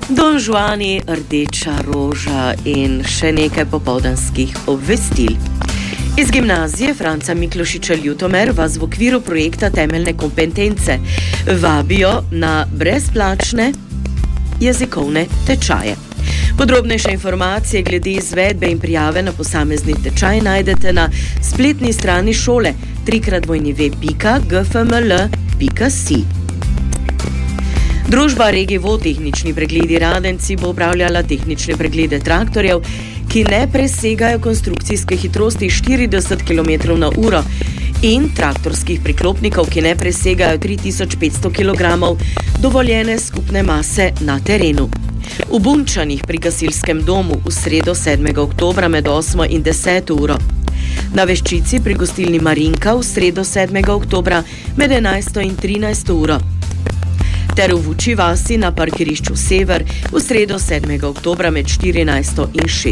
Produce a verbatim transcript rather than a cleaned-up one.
Don Juani, rdeča roža in še nekaj popoldanskih obvestil. Iz gimnazije Franca Miklošiča Ljutomer vas v okviru projekta Temeljne kompetence vabijo na brezplačne jezikovne tečaje. Podrobnejše informacije glede izvedbe in prijave na posamezni tečaj najdete na spletni strani šole trikrat dvojni pika g f m l pika si. Družba Regivo tehnični pregledi Radenci bo upravljala tehnične preglede traktorjev, ki ne presegajo konstrukcijske hitrosti štirideset kilometrov na uro in traktorskih priklopnikov, ki ne presegajo tri tisoč petsto kilogramov dovoljene skupne mase na terenu. V Bunčanih pri gasilskem domu v sredo sedmega oktobra med osmo in deseto uro. Na Veščici pri gostilni Marinka v sredo sedmega oktobra med enajsto in trinajsto uro. Ter v Vuči vasi na parkirišču Sever v sredo sedmega oktobra med štirinajsto in šestnajsto.